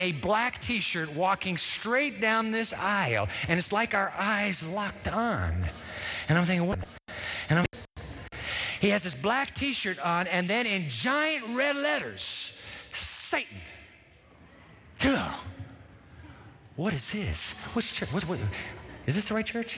a black T-shirt walking straight down this aisle, and it's like our eyes locked on. And I'm thinking, what? And he has this black T-shirt on, and then in giant red letters, Satan. Girl, what is this? Which church? What, is this the right church?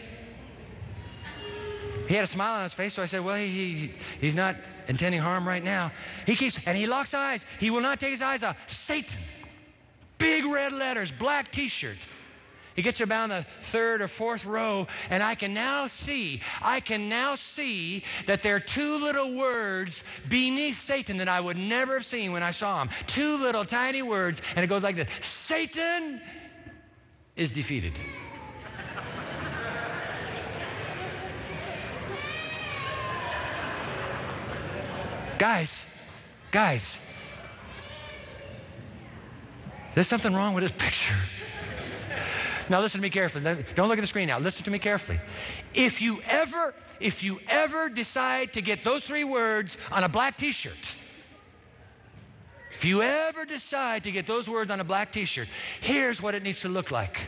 He had a smile on his face, so I said, well, he's not intending harm right now. And he locks eyes. He will not take his eyes off. Satan. Big red letters, black T-shirt. He gets about in the third or fourth row, and I can now see that there are two little words beneath Satan that I would never have seen when I saw him. Two little tiny words, and it goes like this: Satan is defeated. Guys, there's something wrong with this picture. Now listen to me carefully. Don't look at the screen now. Listen to me carefully. If you ever decide to get those three words on a black T-shirt, if you ever decide to get those words on a black T-shirt, here's what it needs to look like.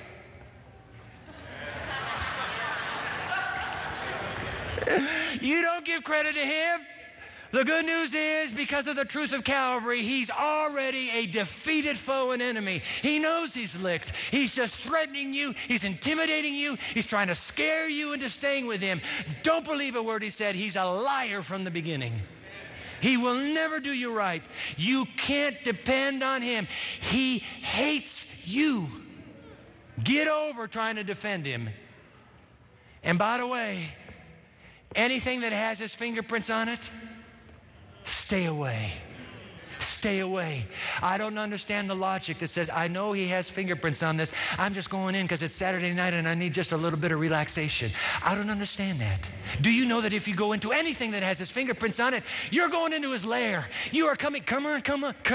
You don't give credit to him. The good news is, because of the truth of Calvary, he's already a defeated foe and enemy. He knows he's licked. He's just threatening you. He's intimidating you. He's trying to scare you into staying with him. Don't believe a word he said. He's a liar from the beginning. He will never do you right. You can't depend on him. He hates you. Get over trying to defend him. And by the way, anything that has his fingerprints on it, stay away. Stay away. I don't understand the logic that says, I know he has fingerprints on this. I'm just going in because it's Saturday night and I need just a little bit of relaxation. I don't understand that. Do you know that if you go into anything that has his fingerprints on it, you're going into his lair. You are coming, come on,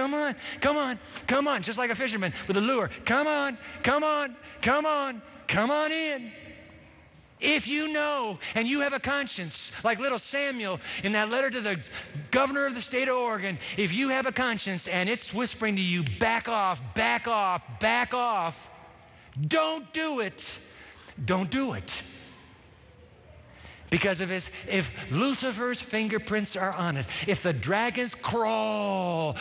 just like a fisherman with a lure. Come on in. If you know and you have a conscience, like little Samuel in that letter to the governor of the state of Oregon, if you have a conscience and it's whispering to you, back off, don't do it. Don't do it. Because if Lucifer's fingerprints are on it, if the dragon's crawl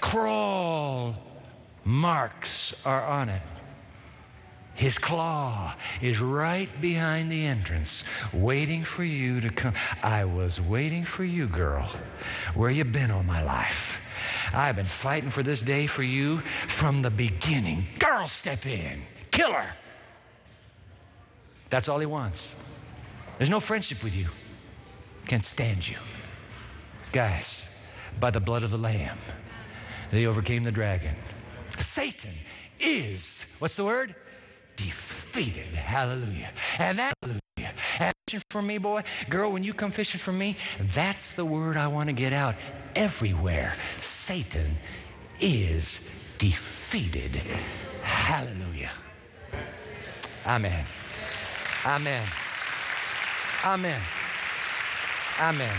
marks are on it, his claw is right behind the entrance, waiting for you to come. I was waiting for you, girl. Where you been all my life? I've been fighting for this day for you from the beginning. Girl, step in. Kill her. That's all he wants. There's no friendship with you. Can't stand you. Guys, by the blood of the Lamb, they overcame the dragon. Satan is, what's the word? Defeated. Hallelujah. And that, hallelujah. And fishing for me, boy, girl, when you come fishing for me, that's the word I want to get out everywhere. Satan is defeated. Hallelujah. Amen. Amen. Amen. Amen.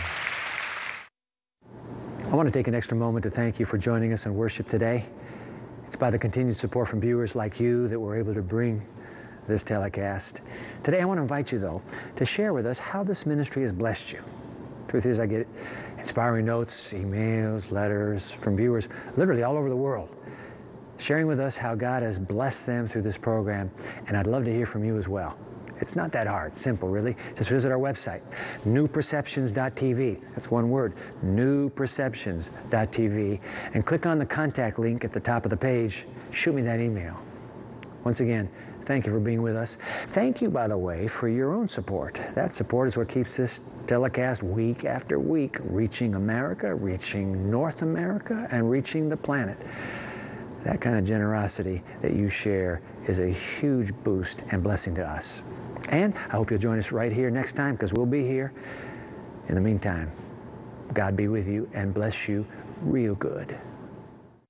I want to take an extra moment to thank you for joining us in worship today. It's by the continued support from viewers like you that we're able to bring this telecast. Today I want to invite you, though, to share with us how this ministry has blessed you. Truth is, I get inspiring notes, emails, letters from viewers literally all over the world, sharing with us how God has blessed them through this program, and I'd love to hear from you as well. It's not that hard, simple really. Just visit our website, newperceptions.tv. That's one word, newperceptions.tv, and click on the contact link at the top of the page. Shoot me that email. Once again, thank you for being with us. Thank you, by the way, for your own support. That support is what keeps this telecast week after week reaching America, reaching North America, and reaching the planet. That kind of generosity that you share is a huge boost and blessing to us. And I hope you'll join us right here next time, because we'll be here. In the meantime, God be with you and bless you real good.